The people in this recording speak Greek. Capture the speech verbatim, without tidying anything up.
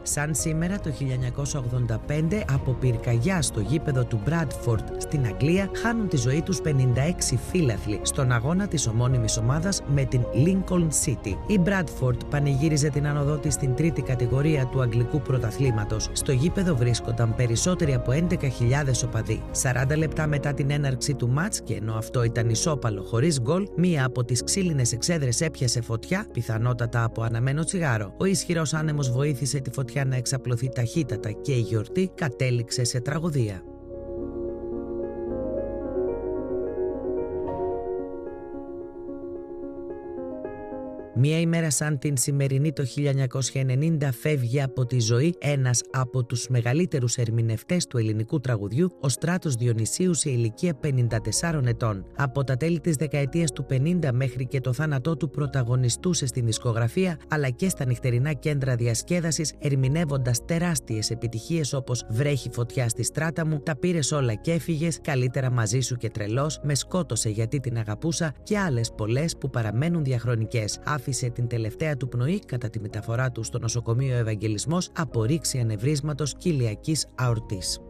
Σαν σήμερα το χίλια εννιακόσια ογδόντα πέντε, από πυρκαγιά στο γήπεδο του Bradford στην Αγγλία, χάνουν τη ζωή τους πενήντα έξι φύλαθλοι στον αγώνα της ομώνυμης ομάδας με την Lincoln City. Η Bradford πανηγύριζε την άνοδό της στην τρίτη κατηγορία του αγγλικού πρωταθλήματος. Στο γήπεδο βρίσκονταν περισσότεροι από έντεκα χιλιάδες οπαδοί. σαράντα λεπτά μετά την έναρξη του μάτς, και ενώ αυτό ήταν ισόπαλο χωρίς γκολ, μία από τις ξύλινες εξέδρες έπιασε φωτιά, πιθανότατα από αναμένο τσιγάρο. Ο ισχυρός άνεμος βοήθησε τη φωτιά να εξαπλωθεί ταχύτατα και η γιορτή κατέληξε σε τραγωδία. Μία ημέρα σαν την σημερινή το χίλια εννιακόσια ενενήντα φεύγει από τη ζωή ένας από τους μεγαλύτερους ερμηνευτές του ελληνικού τραγουδιού, ο Στράτος Διονυσίου, σε ηλικία πενήντα τεσσάρων ετών. Από τα τέλη της δεκαετίας του πενήντα μέχρι και το θάνατό του πρωταγωνιστούσε στην δισκογραφία αλλά και στα νυχτερινά κέντρα διασκέδασης, ερμηνεύοντας τεράστιες επιτυχίες όπως «Βρέχει φωτιά στη στράτα μου», «Τα πήρες όλα και έφυγες», «Καλύτερα μαζί σου και τρελός», «Με σκότωσε γιατί την αγαπούσα» και άλλες πολλές που παραμένουν διαχρονικές. Άφησε την τελευταία του πνοή κατά τη μεταφορά του στο νοσοκομείο Ευαγγελισμός από ρήξη ανευρίσματος κοιλιακής αορτής.